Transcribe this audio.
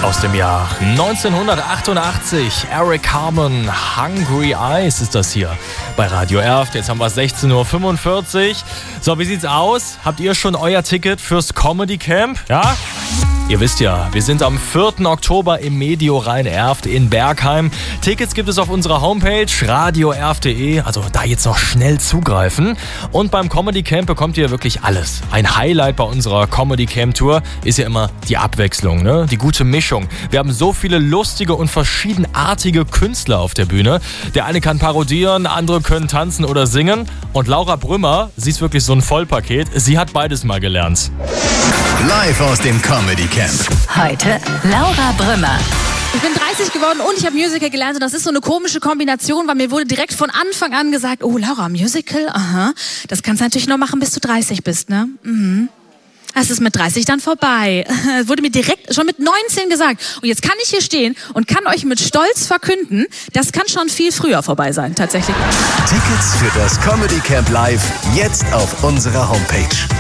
Aus dem Jahr 1988. Eric Carmen, Hungry Eyes ist das hier bei Radio Erft. Jetzt haben wir 16:45 Uhr. So, wie sieht's aus? Habt ihr schon euer Ticket fürs Comedy Camp? Ja? Ihr wisst ja, wir sind am 4. Oktober im Medio Rhein-Erft in Bergheim. Tickets gibt es auf unserer Homepage radioerft.de, also da jetzt noch schnell zugreifen. Und beim Comedy Camp bekommt ihr wirklich alles. Ein Highlight bei unserer Comedy Camp Tour ist ja immer die Abwechslung, ne? Die gute Mischung. Wir haben so viele lustige und verschiedenartige Künstler auf der Bühne. Der eine kann parodieren, andere können tanzen oder singen. Und Laura Brümmer, sie ist wirklich so ein Vollpaket. Sie hat beides mal gelernt. Live aus dem Comedy Camp. Heute Laura Brümmer. Ich bin 30 geworden und ich habe Musical gelernt und das ist so eine komische Kombination, weil mir wurde direkt von Anfang an gesagt, oh Laura, Musical, aha, das kannst du natürlich noch machen, bis du 30 bist, ne? Mhm. Das ist mit 30 dann vorbei. Wurde mir direkt schon mit 19 gesagt. Und jetzt kann ich hier stehen und kann euch mit Stolz verkünden, das kann schon viel früher vorbei sein, tatsächlich. Tickets für das Comedy Camp Live jetzt auf unserer Homepage.